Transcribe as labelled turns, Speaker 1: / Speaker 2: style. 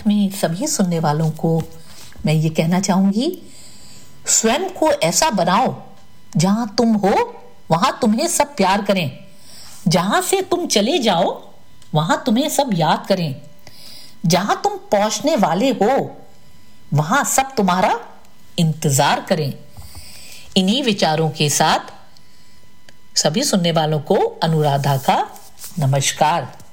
Speaker 1: अंत में सभी सुनने वालों को मैं ये कहना चाहूंगी, स्वयं को ऐसा बनाओ जहां तुम हो वहां तुम्हें सब प्यार करें, जहां से तुम चले जाओ वहां तुम्हें सब याद करें, जहां तुम पहुंचने वाले हो वहां सब तुम्हारा इंतजार करें। इन्हीं विचारों के साथ सभी सुनने वालों को अनुराधा का नमस्कार।